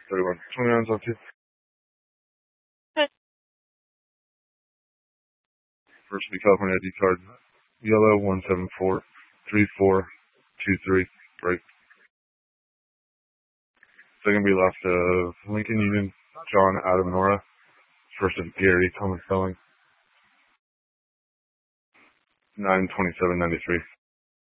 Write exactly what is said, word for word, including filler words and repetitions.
thirty-one. twenty-nine's on two. First of the California I D card. Yellow one seven four three four two three. Break. Second be left of Lincoln Union, John Adam Nora. First of Gary Thomas Spelling. nine twenty-seven ninety-three.